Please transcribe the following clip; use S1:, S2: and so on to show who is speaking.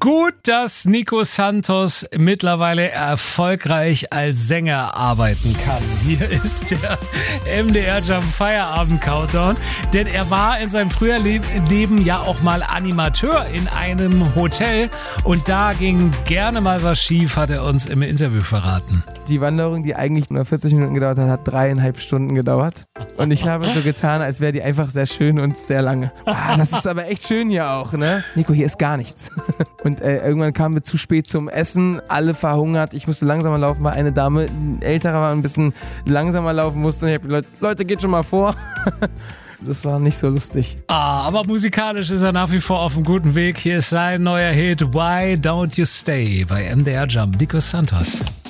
S1: Gut, dass Nico Santos mittlerweile erfolgreich als Sänger arbeiten kann. Hier ist der MDR Jump Feierabend Countdown. Denn er war in seinem früheren Leben ja auch mal Animateur in einem Hotel. Und da ging gerne mal was schief, hat er uns im Interview verraten.
S2: Die Wanderung, die eigentlich nur 40 Minuten gedauert hat, hat 3,5 Stunden gedauert. Und ich habe so getan, als wäre die einfach sehr schön und sehr lange. Das ist aber echt schön hier auch, ne? Nico, hier ist gar nichts. Und irgendwann kamen wir zu spät zum Essen, alle verhungert. Ich musste langsamer laufen, weil eine Dame, ein älterer war, ein bisschen langsamer laufen musste. Und ich habe gesagt, Leute, geht schon mal vor. Das war nicht so lustig.
S1: Aber musikalisch ist er nach wie vor auf einem guten Weg. Hier ist sein neuer Hit Why Don't You Stay bei MDR Jump. Nico Santos.